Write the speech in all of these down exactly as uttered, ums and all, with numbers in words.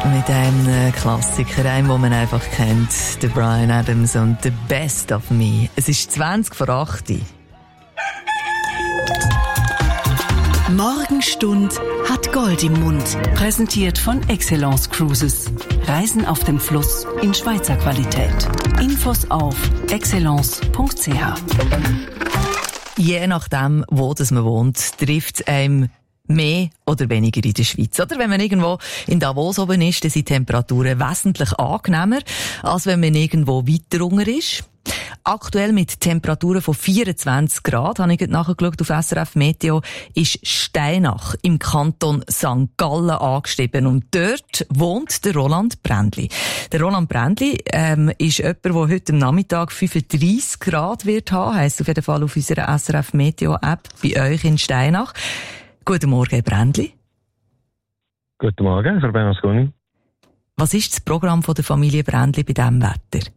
Mit einem Klassiker, einem, den man einfach kennt, der Bryan Adams und «The Best of Me». Es ist zwanzig vor acht. Morgenstund hat Gold im Mund. Präsentiert von Excellence Cruises. Reisen auf dem Fluss in Schweizer Qualität. Infos auf excellence punkt c h. Je nachdem, wo das man wohnt, trifft es einem mehr oder weniger in der Schweiz. Oder wenn man irgendwo in Davos oben ist, dann sind die Temperaturen wesentlich angenehmer, als wenn man irgendwo weiter unten ist. Aktuell mit Temperaturen von vierundzwanzig Grad, habe ich gerade nachgeschaut auf S R F Meteo, ist Steinach im Kanton Sankt Gallen angestiegen. Und dort wohnt der Roland Brändli. Der Roland Brändli ähm, ist jemand, der heute am Nachmittag fünfunddreissig Grad wird haben, heisst auf jeden Fall auf unserer S R F Meteo App bei euch in Steinach. Guten Morgen, Herr Brändli. Guten Morgen, Frau Bernasconi. Was ist das Programm von der Familie Brändli bei diesem Wetter?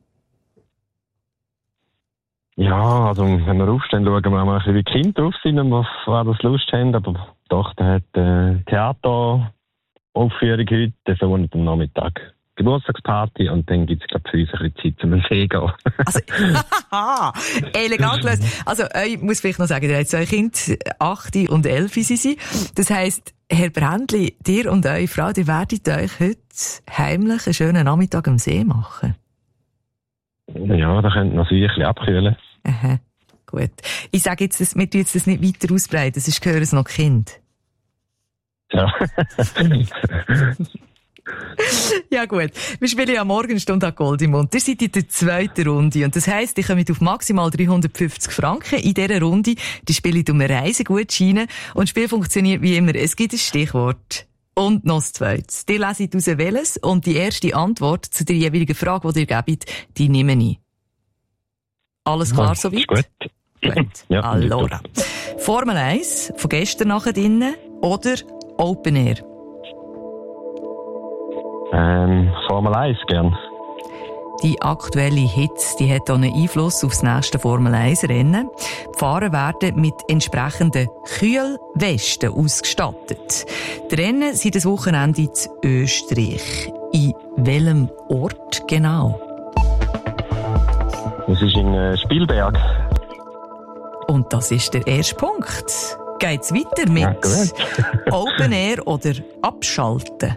Ja, also wenn wir aufstehen, schauen wir mal, wie die Kinder drauf sind und was, was das Lust haben. Aber die Tochter hat äh, Theateraufführung heute, der Sohn am Nachmittag Geburtstagsparty und dann gibt es, glaube ich, für uns ein bisschen Zeit, zum See gehen. Also, haha, elegant gelöst. Also, ich muss vielleicht noch sagen, ihr habt zwei Kinder, acht und elf sind sie. Das heisst, Herr Brändli, dir und eure Frau, die werdet euch heute heimlich einen schönen Nachmittag am See machen. Ja, da könnt ihr noch ein bisschen abkühlen. Aha, gut. Ich sage jetzt, dass, wir tun jetzt das nicht weiter ausbreiten, sonst gehören es noch Kind. Ja. Ja gut, wir spielen ja Morgenstunde an Gold im Mund. Ihr seid in der zweiten Runde und das heisst, ihr kommt auf maximal dreihundertfünfzig Franken in dieser Runde. Die spielt um eine Reisegutscheine und das Spiel funktioniert wie immer. Es gibt ein Stichwort und noch das zweites. Ihr leset aus welches und die erste Antwort zu der jeweiligen Frage, die ihr gebt, die nehme ich. Alles klar ja, soweit? Gut. Gut. Ja, allora. Formel eins, von gestern nachher drinnen oder Open Air? Ähm, Formel eins gern. Die aktuelle Hitze, die hat auch einen Einfluss auf das nächste Formel eins Rennen. Die Fahrer werden mit entsprechenden Kühlwesten ausgestattet. Die Rennen sind das Wochenende in Österreich. In welchem Ort genau? Das ist in äh, Spielberg. Und das ist der erste Punkt. Geht's weiter mit Ja, Open Air oder Abschalten?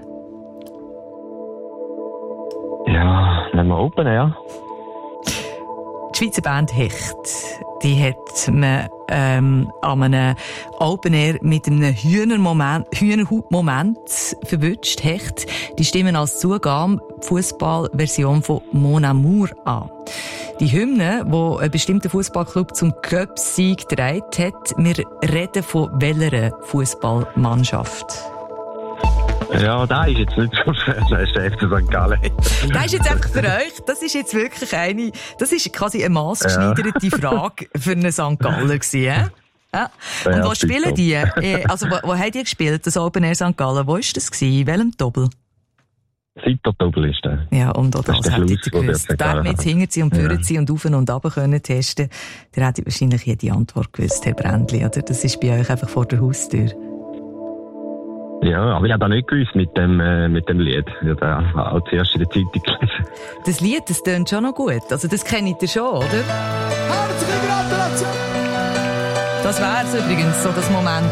Ja, nehmen wir Open Air. Die Schweizer Band Hecht, die hat man ähm, an einem Open Air mit einem Hühnermoment, Hühnerhautmoment verwünscht. Hecht, die stimmen als Zugabe die Fußballversion von Mon Amour an. Die Hymne, die ein bestimmter Fußballclub zum Cup-Sieg getragen hat, wir reden von welcher Fußballmannschaft? Ja, da ist jetzt nicht so schwer, das ist der F C Sankt Gallen. Das ist jetzt einfach für euch, das ist jetzt wirklich eine, das ist quasi eine massgeschneiderte ja. Frage für einen Sankt Galler gewesen, ja? Ja. Und ja, wo spielen die? Also, wo, wo habt ihr gespielt, das Open Air Sankt Gallen? Wo ist das gewesen? In welchem Doppel? Seiter-Doppel ist der. Ja, und auch das, das hättet ihr gewusst. Da wir jetzt hinter sie und führen sie und auf und runter können testen, der hätte wahrscheinlich jede Antwort gewusst, Herr Brändli, oder? Das ist bei euch einfach vor der Haustür. Ja, aber ich habe da nicht gewusst mit dem, äh, mit dem Lied. Ich habe da auch zuerst in der Zeitung gelesen. Das Lied, das tönt schon noch gut. Also, das kennt ihr schon, oder? Herzliche Gratulation! Das wär's übrigens, so das Moment.